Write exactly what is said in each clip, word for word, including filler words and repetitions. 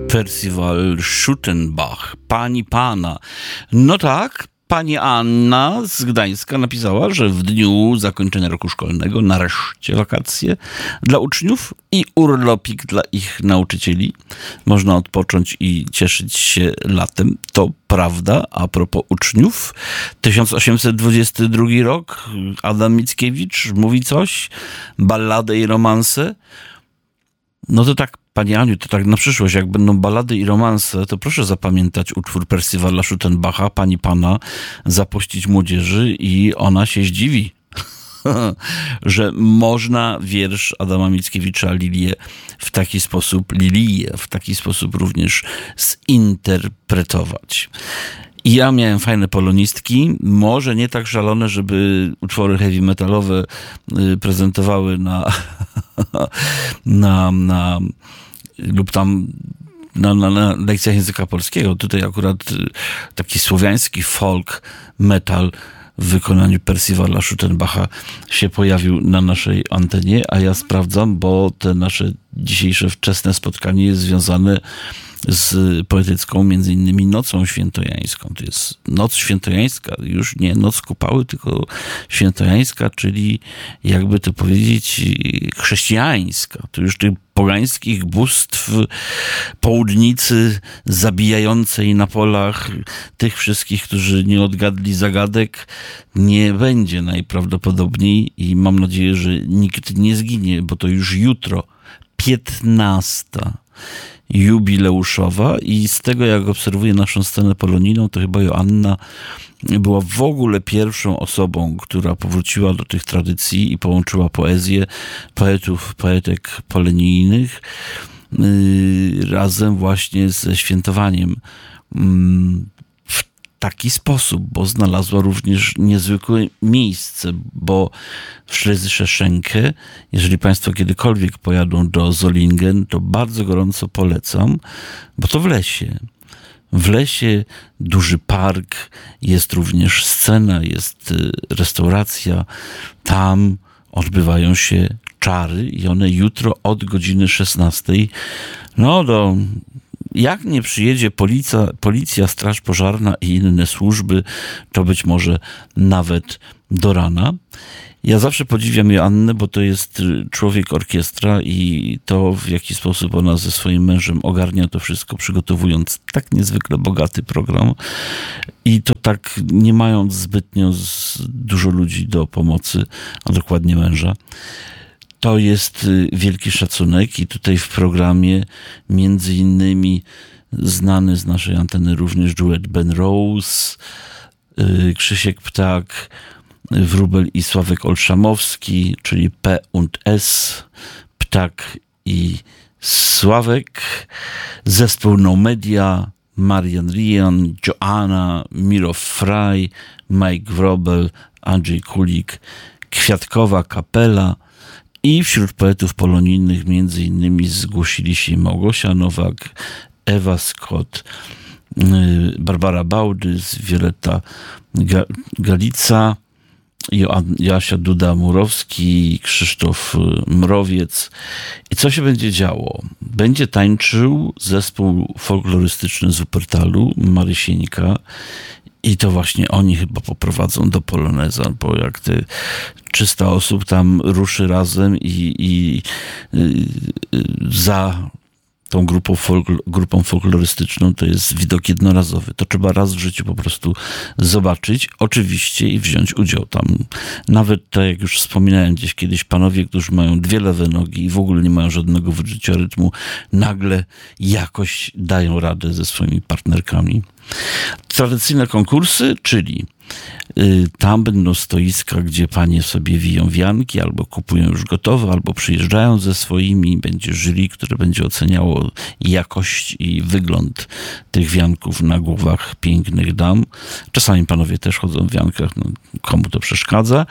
Percival Schuttenbach, pani pana. No tak, pani Anna z Gdańska napisała, że w dniu zakończenia roku szkolnego nareszcie wakacje dla uczniów i urlopik dla ich nauczycieli. Można odpocząć i cieszyć się latem. To prawda. A propos uczniów, tysiąc osiemset dwudziesty drugi rok, Adam Mickiewicz mówi coś, balladę i romanse. No to tak, pani Aniu, to tak na przyszłość, jak będą balady i romanse, to proszę zapamiętać utwór Percivala Schuttenbacha, pani pana, zapuścić młodzieży i ona się zdziwi, że można wiersz Adama Mickiewicza Lilię w taki sposób, Lilię w taki sposób również zinterpretować. I ja miałem fajne polonistki, może nie tak szalone, żeby utwory heavy metalowe prezentowały na, na, na lub tam na, na, na lekcjach języka polskiego. Tutaj akurat taki słowiański folk metal w wykonaniu Percivala Schuttenbacha się pojawił na naszej antenie, a ja sprawdzam, bo te nasze dzisiejsze wczesne spotkanie jest związane z poetycką, między innymi Nocą Świętojańską. To jest Noc Świętojańska, już nie Noc Kupały, tylko Świętojańska, czyli jakby to powiedzieć chrześcijańska. To już tych pogańskich bóstw południcy zabijającej na polach tych wszystkich, którzy nie odgadli zagadek, nie będzie najprawdopodobniej i mam nadzieję, że nikt nie zginie, bo to już jutro, piętnasta jubileuszowa i z tego, jak obserwuję naszą scenę polonijną, to chyba Joanna była w ogóle pierwszą osobą, która powróciła do tych tradycji i połączyła poezję poetów, poetek polonijnych yy, razem właśnie ze świętowaniem yy, w taki sposób, bo znalazła również niezwykłe miejsce, bo w Schlesische Schenke, jeżeli Państwo kiedykolwiek pojadą do Solingen, to bardzo gorąco polecam, bo to w lesie. W lesie duży park, jest również scena, jest restauracja. Tam odbywają się czary i one jutro od godziny szesnastej. No do... Jak nie przyjedzie policja, policja, straż pożarna i inne służby, to być może nawet do rana. Ja zawsze podziwiam Joannę, bo to jest człowiek orkiestra i to, w jaki sposób ona ze swoim mężem ogarnia to wszystko, przygotowując tak niezwykle bogaty program i to tak nie mając zbytnio dużo ludzi do pomocy, a dokładnie męża. To jest wielki szacunek i tutaj w programie między innymi znany z naszej anteny również duet Ben Rose, Krzysiek Ptak, Wróbel i Sławek Olszamowski, czyli P und S, Ptak i Sławek, zespół No Media, Marian Rian, Joanna, Miro Frey, Mike Wróbel, Andrzej Kulik, Kwiatkowa Kapela. I wśród poetów polonijnych między innymi zgłosili się Małgosia Nowak, Ewa Scott, Barbara Bałdys, Wioletta Galica, Joasia Duda-Murowski, Krzysztof Mrowiec. I co się będzie działo? Będzie tańczył zespół folklorystyczny z Wuppertalu, Marysieńka. I to właśnie oni chyba poprowadzą do poloneza, bo jak te trzysta osób tam ruszy razem i, i y, y, za tą grupą, folkl- grupą folklorystyczną, to jest widok jednorazowy. To trzeba raz w życiu po prostu zobaczyć, oczywiście, i wziąć udział tam. Nawet tak jak już wspominałem gdzieś kiedyś, panowie, którzy mają dwie lewe nogi i w ogóle nie mają żadnego wyczucia rytmu, nagle jakoś dają radę ze swoimi partnerkami. Tradycyjne konkursy, czyli y, tam będą stoiska, gdzie panie sobie wiją wianki, albo kupują już gotowe, albo przyjeżdżają ze swoimi. Będzie jury, które będzie oceniało jakość i wygląd tych wianków na głowach pięknych dam. Czasami panowie też chodzą w wiankach, no, komu to przeszkadza.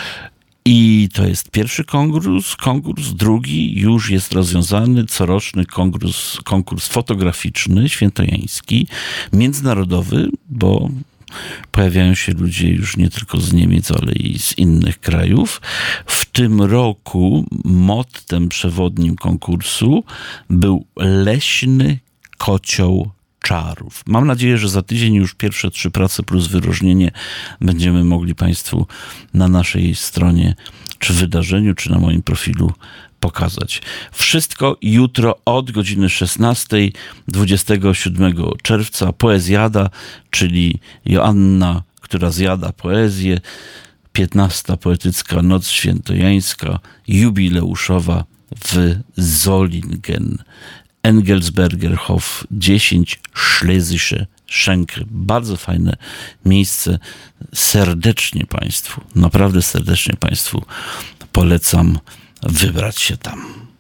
I to jest pierwszy konkurs. Konkurs drugi już jest rozwiązany. Coroczny konkurs, konkurs fotograficzny, świętojański, międzynarodowy, bo pojawiają się ludzie już nie tylko z Niemiec, ale i z innych krajów. W tym roku mottem przewodnim konkursu był leśny Kocioł Czarów. Mam nadzieję, że za tydzień już pierwsze trzy prace plus wyróżnienie będziemy mogli Państwu na naszej stronie, czy wydarzeniu, czy na moim profilu pokazać. Wszystko jutro od godziny szesnastej, dwudziestego siódmego czerwca. Poezjada, czyli Joanna, która zjada poezję. piętnasta Poetycka Noc Świętojańska, jubileuszowa w Solingen. Engelsberger Hof dziesięć, Schlesische Schenker. Bardzo fajne miejsce. Serdecznie Państwu, naprawdę serdecznie Państwu polecam wybrać się tam.